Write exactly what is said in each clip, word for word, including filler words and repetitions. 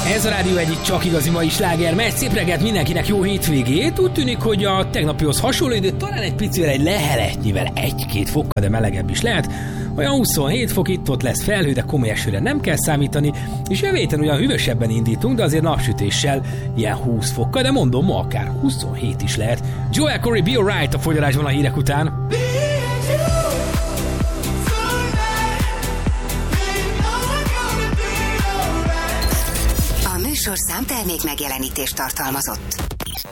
Ez a rádió egyik csak igazi mai sláger, megy, szép reggelt mindenkinek, jó hétvégét. Úgy tűnik, hogy a tegnapihoz hasonló idő, talán egy picivel, egy leheletnyivel, egy-két fokkal, de melegebb is lehet. Olyan huszonhét fok, itt-ott lesz felhő, de komoly esőre nem kell számítani, és jövő héten ugyan hűvösebben indítunk, de azért napsütéssel ilyen húsz fokkal, de mondom, ma akár huszonhét is lehet. Joel Corey, Be Alright a fogyarásban a hírek után. Műsorszám termék megjelenítést tartalmazott.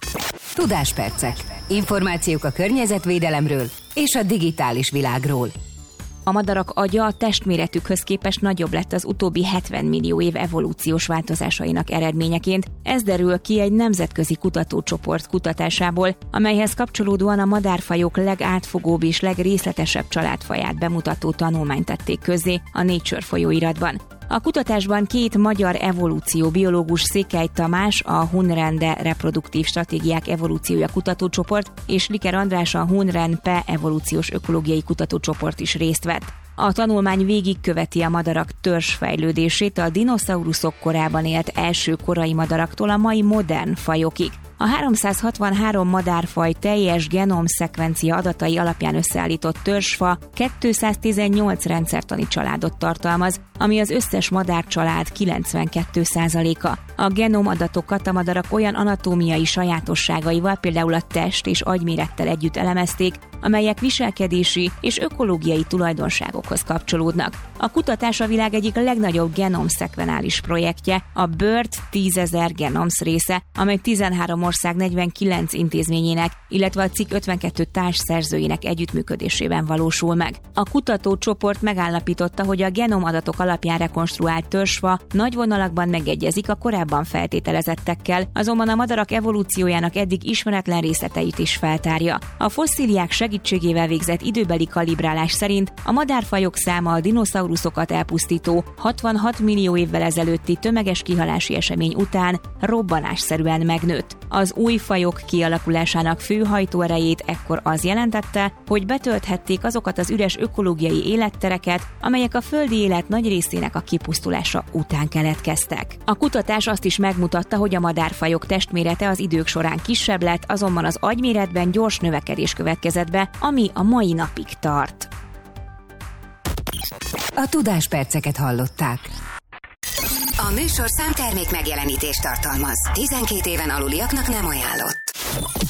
Tudáspercek. Információk a környezetvédelemről és a digitális világról. A madarak agya a testméretükhöz képest nagyobb lett az utóbbi hetven millió év evolúciós változásainak eredményeként. Ez derül ki egy nemzetközi kutatócsoport kutatásából, amelyhez kapcsolódóan a madárfajok legátfogóbb és legrészletesebb családfaját bemutató tanulmányt tették közzé a Nature folyóiratban. A kutatásban két magyar evolúcióbiológus, Székely Tamás, a Hunrende reproduktív stratégiák evolúciója kutatócsoport, és Liker András, a Hunren-Pe evolúciós ökológiai kutatócsoport is részt vett. A tanulmány végigköveti a madarak törzsfejlődését a dinoszauruszok korában élt első korai madaraktól a mai modern fajokig. A háromszázhatvanhárom madárfaj teljes genomszekvencia adatai alapján összeállított törzsfa kétszáztizennyolc rendszertani családot tartalmaz, ami az összes madárcsalád kilencvenkét százaléka. A genomadatokat a madarak olyan anatómiai sajátosságaival, például a test és agymérettel együtt elemezték, amelyek viselkedési és ökológiai tulajdonságokhoz kapcsolódnak. A kutatás a világ egyik legnagyobb genomszekvenális projektje, a BIRD tízezer Genomes része, amely tizenhárom ország negyvenkilenc intézményének, illetve a cikk ötvenkettő társszerzőinek együttműködésében valósul meg. A kutatócsoport megállapította, hogy a genomadatok alapján rekonstruált törzsfa nagy vonalakban megegyezik a korábban feltételezettekkel, azonban a madarak evolúciójának eddig ismeretlen részleteit is feltárja. A fosszíliák segítségével végzett időbeli kalibrálás szerint a madárfajok száma a dinoszauruszokat elpusztító hatvanhat millió évvel ezelőtti tömeges kihalási esemény után robbanásszerűen megnőtt. Az új fajok kialakulásának fő hajtóerejét ekkor az jelentette, hogy betölthették azokat az üres ökológiai élettereket, amelyek a földi élet nagy részének a kipusztulása után keletkeztek. A kutatás azt is megmutatta, hogy a madárfajok testmérete az idők során kisebb lett, azonban az agyméretben gyors növekedés következett be, ami a mai napig tart. A tudásperceket hallották. A műsorszám termék megjelenítést tartalmaz. tizenkét éven aluliaknak nem ajánlott.